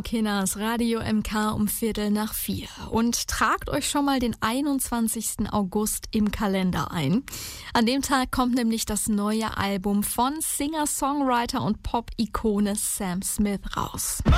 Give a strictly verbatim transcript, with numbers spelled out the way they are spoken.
Kinders, Radio M K um Viertel nach vier. Und tragt euch schon mal den einundzwanzigsten August im Kalender ein. An dem Tag kommt nämlich das neue Album von Singer-Songwriter und Pop-Ikone Sam Smith raus.